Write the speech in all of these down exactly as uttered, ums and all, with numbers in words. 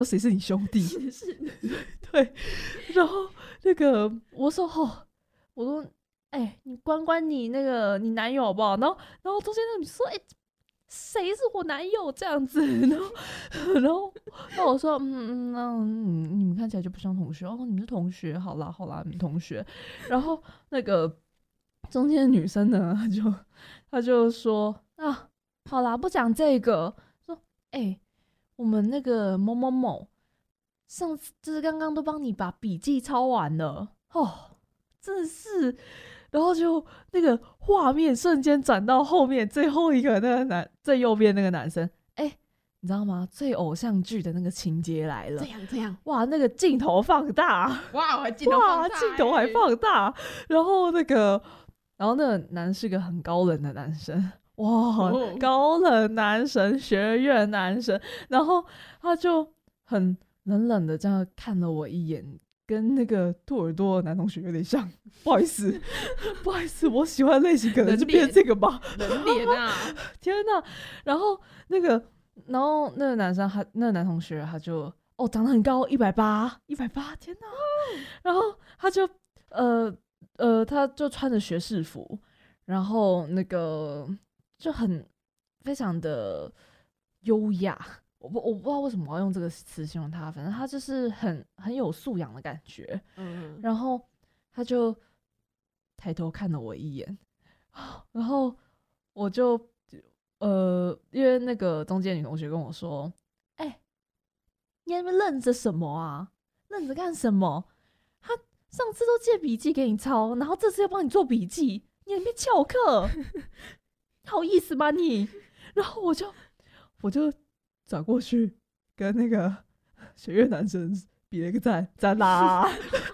谁是你兄弟？ 是是， 对，然后那个我说哦，我说哎、欸，你关关你那个你男友好不好？然后然后中间那个女说哎。欸谁是我男友这样子？然后，然后，那我说，嗯嗯，那嗯，你们看起来就不像同学哦，你们是同学，好啦好啦，你们同学。然后那个中间的女生呢，她就她就说啊，好啦，不讲这个，说，哎、欸，我们那个某某某，上次就是刚刚都帮你把笔记抄完了，哦，真的是。然后就那个画面瞬间转到后面最后一个那个男最右边那个男生，哎、欸，你知道吗？最偶像剧的那个情节来了， 这样这样， 哇，那个镜头放大， 哇，镜头放大、欸， 镜头还放大，然后那个，然后那个男是个很高冷的男生，哇，哦、高冷男神，学院男神，然后他就很冷冷的这样看了我一眼。跟那个兔耳朵的男同学有点像，不好意思，不好意思，我喜欢类型可能就变这个吧， 人脸啊， 天哪！然后那个，然后那个男生他，那个男同学他就哦长得很高，一百八，一百八，天哪！哦、然后他就呃呃，他就穿着学士服，然后那个就很非常的优雅。我不我不知道为什么我要用这个词形容他，反正他就是很很有素养的感觉。嗯，然后他就抬头看了我一眼，然后我就呃，因为那个中间女同学跟我说：“哎、欸，你在那边愣着什么啊？愣着干什么？他上次都借笔记给你抄，然后这次又帮你做笔记，你在那边翘课，好意思吗你？”然后我就我就。转过去跟那个学院男生比了一个赞，赞啦！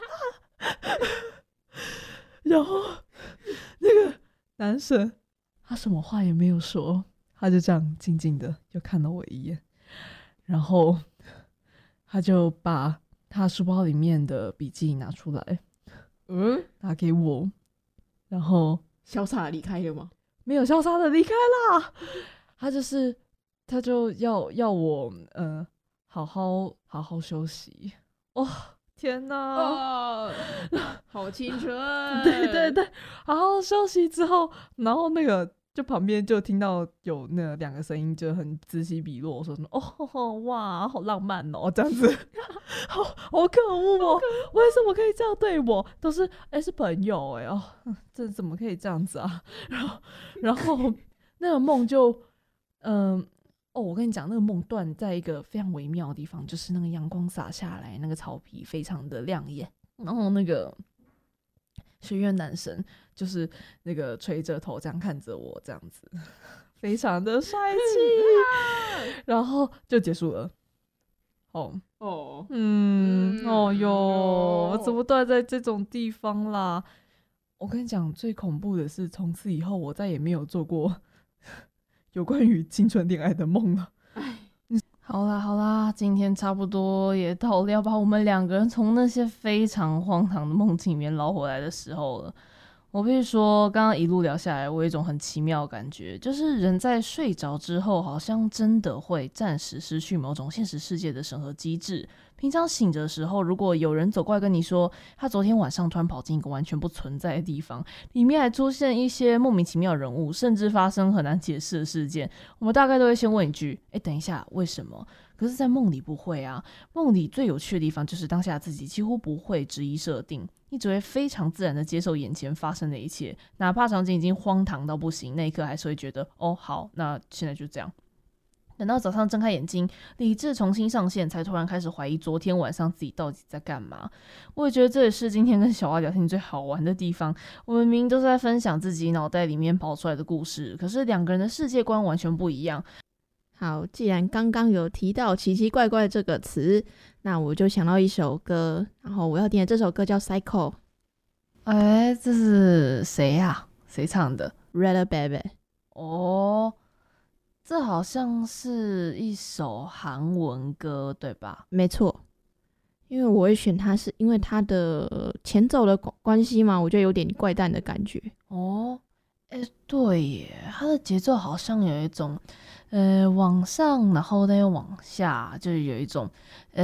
然后那个男生他什么话也没有说，他就这样静静的又看了我一眼，然后他就把他书包里面的笔记拿出来，嗯，拿给我，然后潇洒的离开了吗？ 没有潇洒的离开啦，他就是。他就要要我呃好好好好休息，哇、哦、天哪、 哦，好青春， 对对对，好好休息之后，然后那个就旁边就听到有那两个声音就很此起彼落，说什么哦哇好浪漫哦这样子，好好可恶哦，为什么可以这样对我？都是哎、欸、是朋友哎、欸、哦，这怎么可以这样子啊？然后然后那个梦就嗯。呃哦，我跟你讲，那个梦断在一个非常微妙的地方，就是那个阳光洒下来，那个草皮非常的亮眼，然后那个学院男神就是那个垂着头这样看着我，这样子非常的帅气，然后就结束了。哦哦，嗯，哦哟，怎么断在这种地方啦？我跟你讲，最恐怖的是，从此以后我再也没有做过有关于青春恋爱的梦了。好啦好啦，今天差不多也到了要把我们两个人从那些非常荒唐的梦境里面捞回来的时候了。我必须说，刚刚一路聊下来，我有一种很奇妙的感觉，就是人在睡着之后，好像真的会暂时失去某种现实世界的审核机制。平常醒着的时候，如果有人走过来跟你说，他昨天晚上突然跑进一个完全不存在的地方，里面还出现一些莫名其妙的人物，甚至发生很难解释的事件，我们大概都会先问一句：哎，等一下，为什么？可是在梦里不会啊，梦里最有趣的地方就是当下自己几乎不会质疑设定，你只会非常自然的接受眼前发生的一切，哪怕场景已经荒唐到不行，那一刻还是会觉得哦好，那现在就这样。等到早上睁开眼睛，理智重新上线，才突然开始怀疑昨天晚上自己到底在干嘛。我也觉得这也是今天跟小花聊天最好玩的地方，我们明明都是在分享自己脑袋里面跑出来的故事，可是两个人的世界观完全不一样。 好，既然刚刚有提到奇奇怪怪这个词，那我就想到一首歌，然后我要点的这首歌叫 Psycho。 哎，这是谁呀、啊？谁唱的？ Red Baby。 哦，这好像是一首韩文歌对吧？ 没错，因为我会选它是因为它的前奏的关系嘛，我觉得有点怪诞的感觉。 哦，哎，对耶，它的节奏好像有一种呃往上然后再往下，就是有一种呃